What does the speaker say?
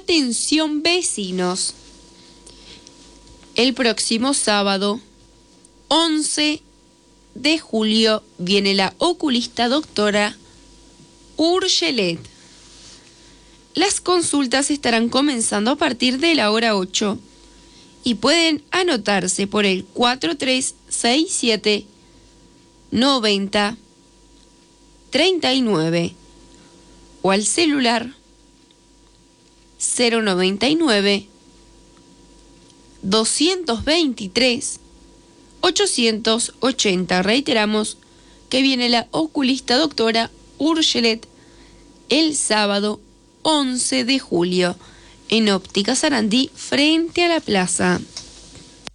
Atención vecinos, el próximo sábado 11 de julio viene la oculista doctora Urgelet. Las consultas estarán comenzando a partir de la hora 8 y pueden anotarse por el 4367 90 39 o al celular 099 223 880. Reiteramos que viene la oculista doctora Urgelet el sábado 11 de julio en Óptica Sarandí frente a la plaza.